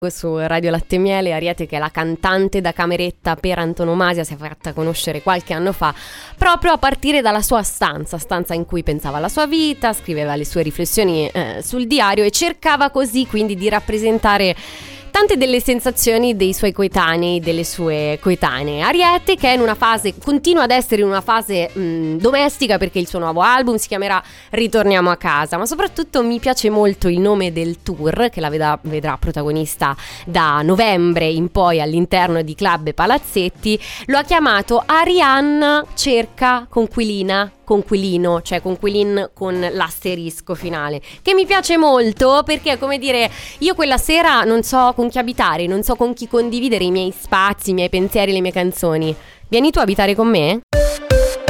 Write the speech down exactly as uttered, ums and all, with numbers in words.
Su Radio Latte e Miele, Ariete, che è la cantante da cameretta per antonomasia, si è fatta conoscere qualche anno fa proprio a partire dalla sua stanza, stanza in cui pensava alla sua vita, scriveva le sue riflessioni eh, sul diario e cercava così quindi di rappresentare tante delle sensazioni dei suoi coetanei, delle sue coetanee. Ariete, che è in una fase, continua ad essere in una fase mh, domestica, perché il suo nuovo album si chiamerà Ritorniamo a casa, ma soprattutto mi piace molto il nome del tour che la vedrà, vedrà protagonista da novembre in poi all'interno di club e palazzetti. Lo ha chiamato Arianna cerca conquilina, conquilino, cioè conquilin con l'asterisco finale, che mi piace molto perché, come dire, io quella sera non so con chi abitare, non so con chi condividere i miei spazi, i miei pensieri, le mie canzoni. Vieni tu a abitare con me?